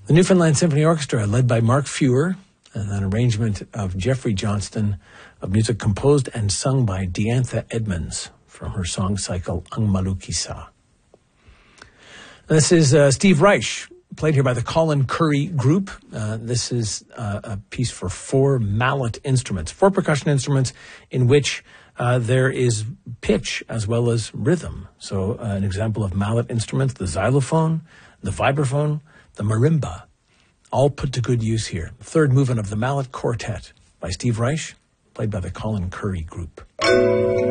The Newfoundland Symphony Orchestra, led by Mark Fewer, and an arrangement of Jeffrey Johnston, of music composed and sung by Diantha Edmonds from her song cycle Ang Malukisa. This is Steve Reich, played here by the Colin Currie Group. This is a piece for 4 mallet instruments, 4 percussion instruments in which there is pitch as well as rhythm. So an example of mallet instruments, the xylophone, the vibraphone, the marimba, all put to good use here. Third movement of the Mallet Quartet by Steve Reich, played by the Colin Currie Group.